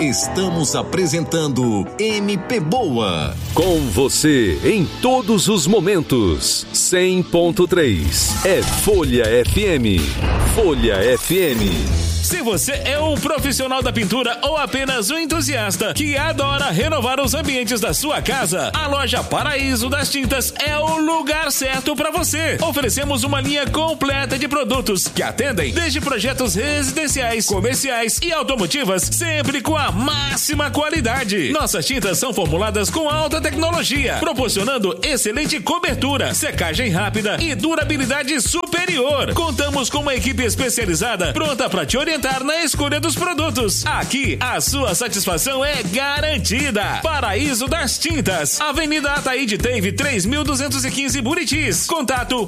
Estamos apresentando MP Boa. Com você em todos os momentos. 100.3 é Folha FM. Folha FM. Se você é um profissional da pintura ou apenas um entusiasta que adora renovar os ambientes da sua casa, a loja Paraíso das Tintas é o lugar certo para você. Oferecemos uma linha completa de produtos que atendem desde projetos residenciais, comerciais e automotivas, sempre com a máxima qualidade. Nossas tintas são formuladas com alta tecnologia, proporcionando excelente cobertura, secagem rápida e durabilidade superior. Contamos com uma equipe especializada pronta para te orientar na escolha dos produtos. Aqui, a sua satisfação é garantida. Paraíso das Tintas, Avenida Ataíde Teve 3215 Buritis. Contato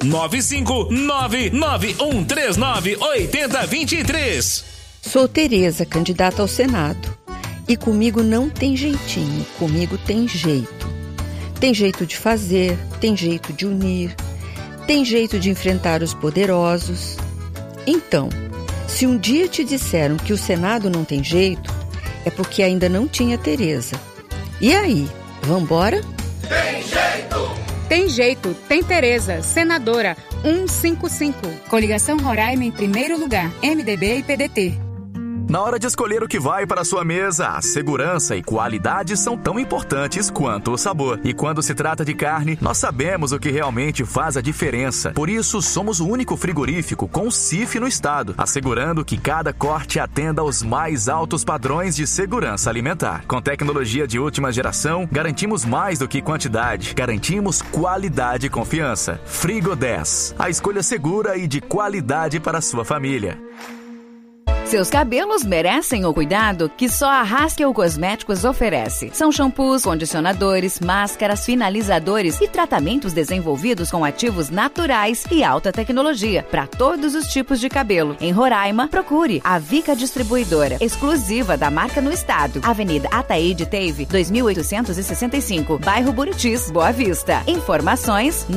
95991398023. Sou Tereza, candidata ao Senado. E comigo não tem jeitinho, comigo tem jeito. Tem jeito de fazer, tem jeito de unir, tem jeito de enfrentar os poderosos. Então, se um dia te disseram que o Senado não tem jeito, é porque ainda não tinha Tereza. E aí, vambora? Tem jeito! Tem jeito, tem Tereza, senadora 155. Coligação Roraima em primeiro lugar, MDB e PDT. Na hora de escolher o que vai para a sua mesa, a segurança e qualidade são tão importantes quanto o sabor. E quando se trata de carne, nós sabemos o que realmente faz a diferença. Por isso, somos o único frigorífico com CIF no estado, assegurando que cada corte atenda aos mais altos padrões de segurança alimentar. Com tecnologia de última geração, garantimos mais do que quantidade. Garantimos qualidade e confiança. Frigo 10, a escolha segura e de qualidade para a sua família. Seus cabelos merecem o cuidado que só a Haskell Cosméticos oferece. São shampoos, condicionadores, máscaras, finalizadores e tratamentos desenvolvidos com ativos naturais e alta tecnologia para todos os tipos de cabelo. Em Roraima, procure a Vica Distribuidora, exclusiva da marca no estado. Avenida Ataíde Teve, 2865, bairro Buritis, Boa Vista. Informações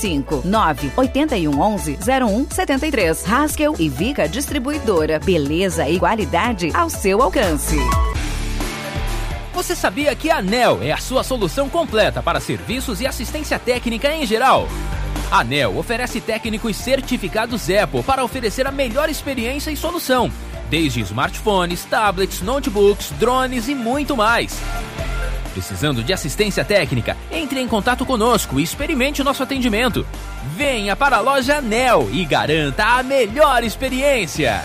959-8111-0173. Haskell e Vica Distribuidora. Beleza e qualidade ao seu alcance. Você sabia que a ANEEL é a sua solução completa para serviços e assistência técnica em geral? A ANEEL oferece técnicos certificados Apple para oferecer a melhor experiência e solução, desde smartphones, tablets, notebooks, drones e muito mais. Precisando de assistência técnica? Entre em contato conosco e experimente o nosso atendimento. Venha para a loja ANEEL e garanta a melhor experiência.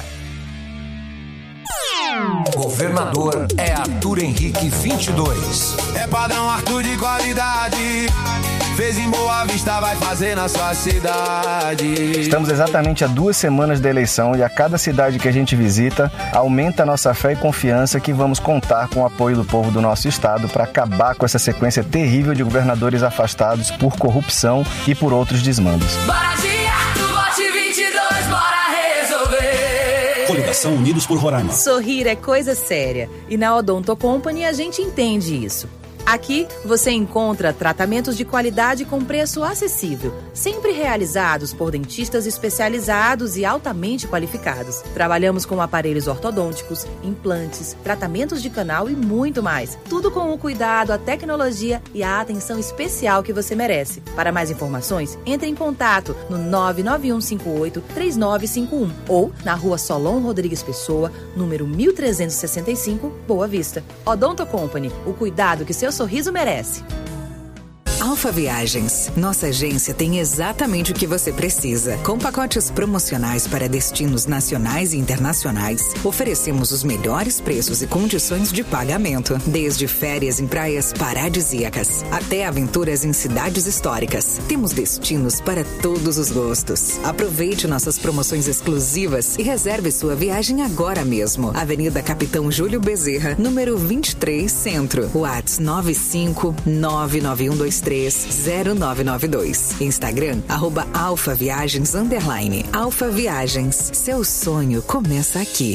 Governador é Arthur Henrique 22. É padrão Arthur de qualidade. Fez em Boa Vista, vai fazer na sua cidade. Estamos exatamente a 2 semanas da eleição e a cada cidade que a gente visita aumenta a nossa fé e confiança que vamos contar com o apoio do povo do nosso estado para acabar com essa sequência terrível de governadores afastados por corrupção e por outros desmandos. Bora de Arthur, vote 22, bora resolver. Coligação Unidos por Roraima. Sorrir é coisa séria e na Odonto Company a gente entende isso. Aqui você encontra tratamentos de qualidade com preço acessível, sempre realizados por dentistas especializados e altamente qualificados. Trabalhamos com aparelhos ortodônticos, implantes, tratamentos de canal e muito mais. Tudo com o cuidado, a tecnologia e a atenção especial que você merece. Para mais informações, entre em contato no 99158-3951 ou na Rua Solon Rodrigues Pessoa, número 1365, Boa Vista. Odonto Company, o cuidado que seu sorriso merece. Alfa Viagens. Nossa agência tem exatamente o que você precisa. Com pacotes promocionais para destinos nacionais e internacionais, oferecemos os melhores preços e condições de pagamento. Desde férias em praias paradisíacas até aventuras em cidades históricas. Temos destinos para todos os gostos. Aproveite nossas promoções exclusivas e reserve sua viagem agora mesmo. Avenida Capitão Júlio Bezerra, número 23, Centro. WhatsApp 95991230992. Instagram, @alfaviagens_. Alfa Viagens. Seu sonho começa aqui.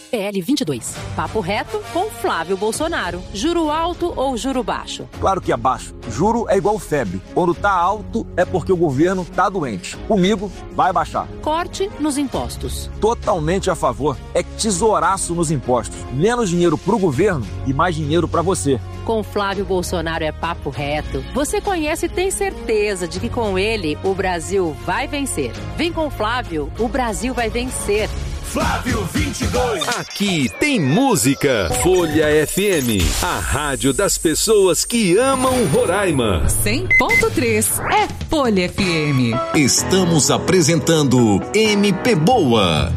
PL 22. Papo reto com Flávio Bolsonaro. Juro alto ou juro baixo? Claro que é baixo. Juro é igual febre. Quando tá alto é porque o governo tá doente. Comigo, vai baixar. Corte nos impostos. Totalmente a favor. É tesouraço nos impostos. Menos dinheiro pro governo e mais dinheiro pra você. Com Flávio Bolsonaro é papo reto. Você conhece e tem certeza de que com ele o Brasil vai vencer. Vem com Flávio, o Brasil vai vencer. Flávio 22. Aqui tem música. Folha FM, a rádio das pessoas que amam Roraima. 100.3 é Folha FM. Estamos apresentando MP Boa.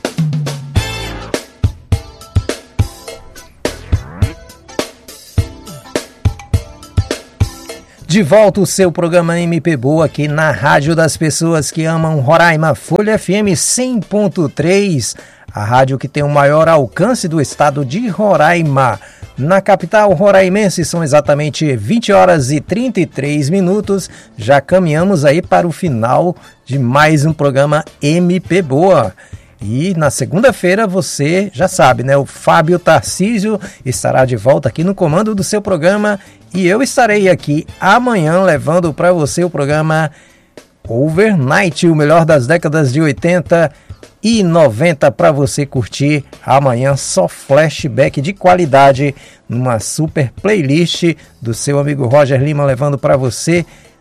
De volta o seu programa MP Boa aqui na Rádio das Pessoas que Amam Roraima, Folha FM 100.3, a rádio que tem o maior alcance do estado de Roraima. Na capital roraimense são exatamente 20 horas e 33 minutos, já caminhamos aí para o final de mais um programa MP Boa. E na segunda-feira você já sabe, né? O Fábio Tarcísio estará de volta aqui no comando do seu programa e eu estarei aqui amanhã levando para você o programa Overnight, o melhor das décadas de 80 e 90 para você curtir amanhã, só flashback de qualidade numa super playlist do seu amigo Roger Lima, levando para você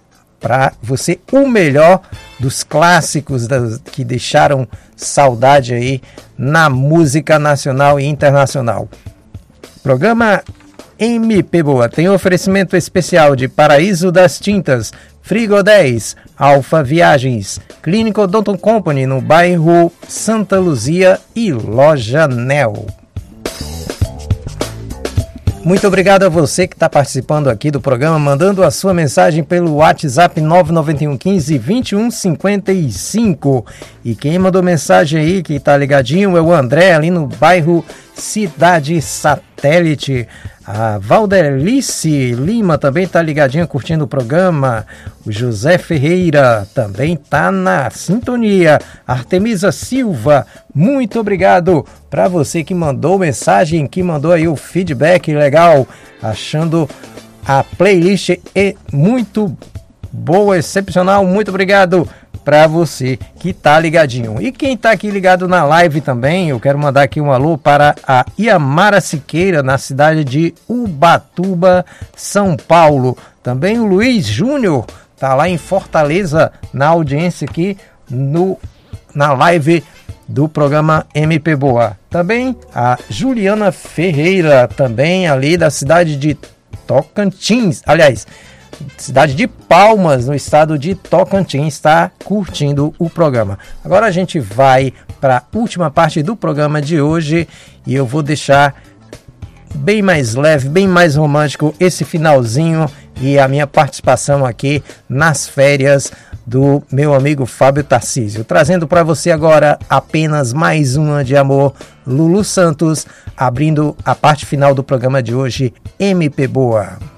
o melhor dos clássicos que deixaram saudade aí na música nacional e internacional. Programa MP Boa tem oferecimento especial de Paraíso das Tintas, Frigo 10, Alfa Viagens, Clínica Odonto Company no bairro Santa Luzia e Loja Nel. Muito obrigado a você que está participando aqui do programa, mandando a sua mensagem pelo WhatsApp 991 15 21 55. E quem mandou mensagem aí, que está ligadinho, é o André, ali no bairro Cidade Satélite. A Valdelice Lima também está ligadinha, curtindo o programa. O José Ferreira também está na sintonia. Artemisa Silva, muito obrigado para você que mandou mensagem, que mandou aí o feedback legal, achando a playlist muito boa, excepcional. Muito obrigado para você que tá ligadinho. E quem tá aqui ligado na live também, eu quero mandar aqui um alô para a Iamara Siqueira, na cidade de Ubatuba, São Paulo. Também o Luiz Júnior tá lá em Fortaleza, na audiência aqui na live do programa MP Boa. Também a Juliana Ferreira, também ali da cidade de Tocantins, aliás, cidade de Palmas, no estado de Tocantins, está curtindo o programa. Agora a gente vai para a última parte do programa de hoje e eu vou deixar bem mais leve, bem mais romântico esse finalzinho e a minha participação aqui nas férias do meu amigo Fábio Tarcísio, trazendo para você agora apenas mais uma de amor, Lulu Santos, abrindo a parte final do programa de hoje, MP Boa.